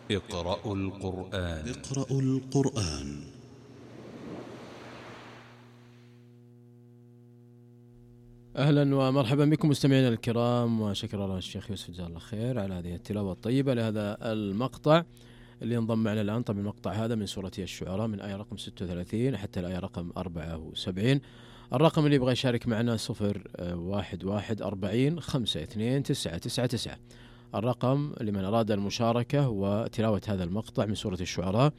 اقرأوا القرآن. اقرأوا القرآن. أهلا ومرحبا بكم مستمعينا الكرام، وشكر الله الشيخ يوسف جزاه الله خير على هذه التلاوة الطيبة لهذا المقطع اللي انضم معنا الآن. طبعا المقطع هذا من سورة الشعراء من آية رقم 36 حتى الآية رقم 74. الرقم اللي يبغى يشارك معنا 0114405299. الرقم لمن أراد المشاركة وتلاوة هذا المقطع من سورة الشعراء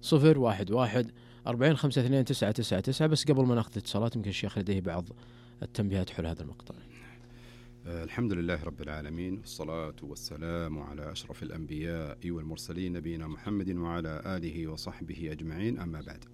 0114405299. بس قبل ما ناخذ اتصالات يمكن الشيخ لديه بعض التنبيهات حول هذا المقطع. الحمد لله رب العالمين، والصلاة والسلام على أشرف الأنبياء والمرسلين نبينا محمد وعلى آله وصحبه أجمعين، أما بعد.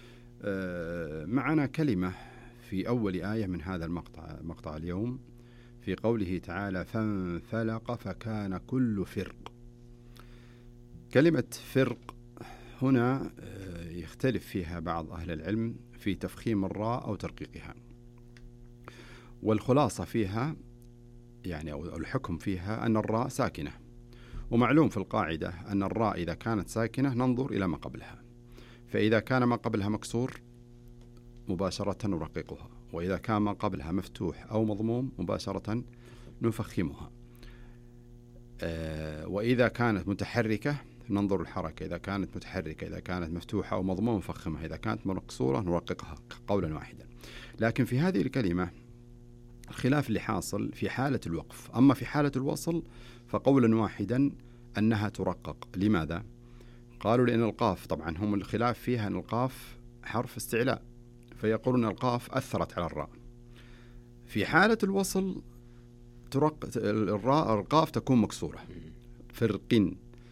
معنا كلمة في أول آية من هذا مقطع اليوم، في قوله تعالى فانفلق فكان كل فرق. كلمة فرق هنا يختلف فيها بعض أهل العلم في تفخيم الراء أو ترقيقها، والخلاصة فيها يعني أو الحكم فيها أن الراء ساكنة، ومعلوم في القاعدة أن الراء إذا كانت ساكنة ننظر إلى ما قبلها، فإذا كان ما قبلها مكسور مباشرة نرققها، وإذا كان ما قبلها مفتوح أو مضموم مباشرة نفخمها، وإذا كانت متحركة ننظر الحركة، إذا كانت متحركة، إذا كانت مفتوحة أو مضمومة نفخمها، إذا كانت مكسورة نرققها قولا واحدا. لكن في هذه الكلمة الخلاف اللي حاصل في حالة الوقف، أما في حالة الوصل فقولا واحدا أنها ترقق. لماذا؟ قالوا لأن القاف، طبعا هم الخلاف فيها أن القاف حرف استعلاء، فيقولون القاف أثرت على الراء. في حالة الوصل القاف تكون مكسورة فرق،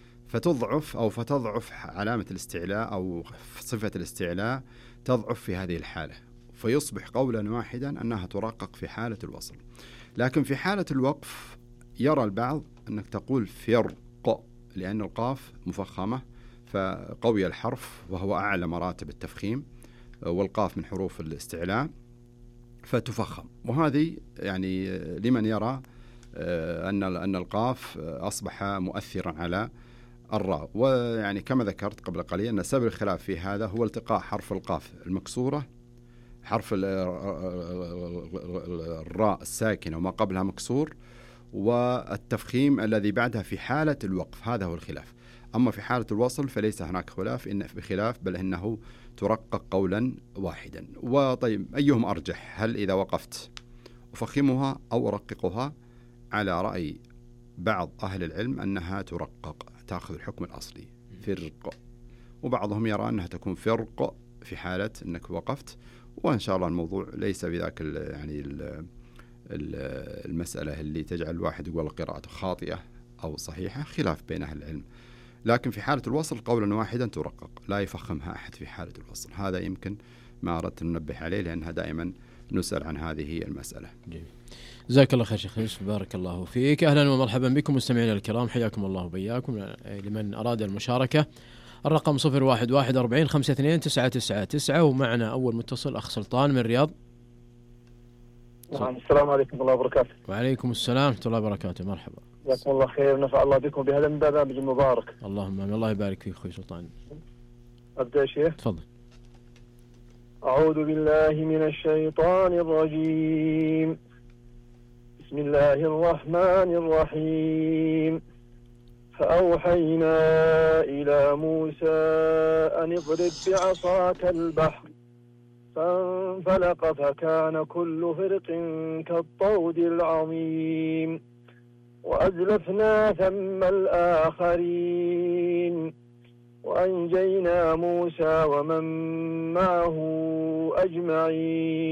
فتضعف علامة الاستعلاء أو صفة الاستعلاء تضعف في هذه الحالة، فيصبح قولا واحدا أنها ترقق في حالة الوصل. لكن في حالة الوقف يرى البعض أنك تقول فرق، لأن القاف مفخمة فقوي الحرف وهو أعلى مراتب التفخيم، والقاف من حروف الاستعلاء فتفخم. وهذه يعني لمن يرى أن القاف أصبح مؤثرا على الراء. ويعني كما ذكرت قبل قليل أن سبب الخلاف في هذا هو التقاء حرف القاف المكسورة، حرف الراء الساكنة وما قبلها مكسور، والتفخيم الذي بعدها في حالة الوقف، هذا هو الخلاف. أما في حالة الوصل فليس هناك خلاف بل إنه ترقق قولا واحدا. وطيب أيهم أرجح؟ هل إذا وقفت أفخمها أو أرققها؟ على رأي بعض أهل العلم أنها ترقق، تأخذ الحكم الأصلي فرق، وبعضهم يرى أنها تكون فرق في حالة أنك وقفت. وإن شاء الله الموضوع ليس بذاك يعني المسألة اللي تجعل الواحد يقول قراءته خاطئة أو صحيحة، خلاف بين أهل العلم. لكن في حالة الوصل قولا واحدا ترقق، لا يفخمها أحد في حالة الوصل. هذا يمكن ما أردت ننبه عليه، لأنها دائما نسأل عن هذه المسألة. جزاك الله خير شيخ يوسف، بارك الله فيك. أهلا ومرحبا بكم مستمعينا الكرام، حياكم الله وبياكم. لمن أراد المشاركة الرقم 0114405299، ومعنا أول متصل أخ سلطان من الرياض. نعم، السلام عليكم ورحمة الله وبركاته. وعليكم السلام ورحمة الله وبركاته، مرحبا. جزاكم الله خير، نفع الله بكم بهذا البرنامج المبارك. اللهم آمين، الله يبارك فيك أخوي سلطان. أبدأ يا شيخ؟ تفضل. أعوذ بالله من الشيطان الرجيم، بسم الله الرحمن الرحيم. فأوحينا إلى موسى أن اضرب بعصاك البحر فانفلق فكان كل فرق كالطود العظيم وأزلفنا ثم الآخرين وأنجينا موسى ومن معه أجمعين.